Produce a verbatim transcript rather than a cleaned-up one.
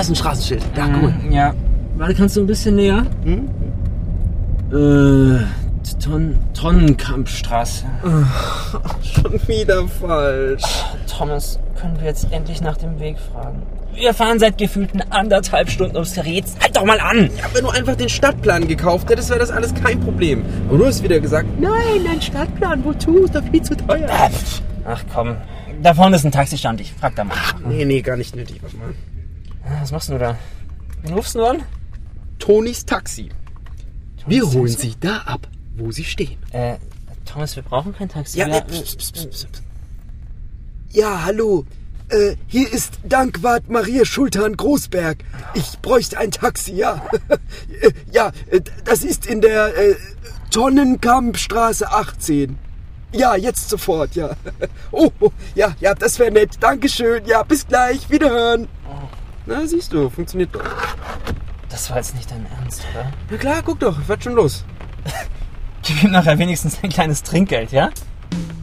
ist ein Straßenschild. Da, Mhm, guck mal. Ja. Warte, kannst du ein bisschen näher? Hm? Äh, Ton Tonnenkampfstraße. Schon wieder falsch. Thomas, können wir jetzt endlich nach dem Weg fragen? Wir fahren seit gefühlten anderthalb Stunden ums Rätsel. Halt doch mal an! Ja, wenn du einfach den Stadtplan gekauft hättest, wäre das alles kein Problem. Und du hast wieder gesagt, nein, ein Stadtplan, wozu? Ist doch viel zu teuer. Ach komm, da vorne ist ein Taxistand. Ich frag da mal. Nee, nee, gar nicht nötig. Warte mal. Was machst du da? Wen rufst du an? Tonis Taxi. Wir Tonys holen Taxi? sie da ab, wo sie stehen. Äh, Thomas, wir brauchen kein Taxi. Ja, wir, äh, pst, pst, pst, pst. Ja, hallo. Äh, hier ist Dankwart Maria Schultan Großberg. Ich bräuchte ein Taxi, ja. Äh, ja, äh, das ist in der äh, Tonnenkampfstraße achtzehn. Ja, jetzt sofort, ja. Oh, oh ja, ja, das wäre nett. Dankeschön. Ja, bis gleich. Wiederhören. Na, siehst du, funktioniert doch. Das war jetzt nicht dein Ernst, oder? Na klar, guck doch, wird schon los. Gib ihm nachher wenigstens ein kleines Trinkgeld, ja?